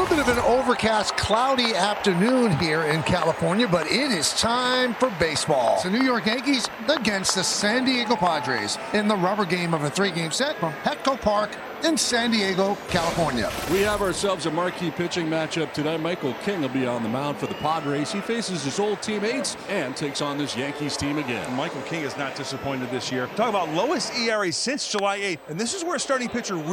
little bit of an overcast, cloudy afternoon here in California, but it is time for baseball. The New York Yankees against the San Diego Padres in the rubber game of a 3-game set from Petco Park in San Diego, California. We have ourselves a marquee pitching matchup tonight. Michael King will be on the mound for the Padres. He faces his old teammates and takes on this Yankees team again. Michael King is not disappointed this year. Talking about lowest ERA since July 8th, and this is where starting pitcher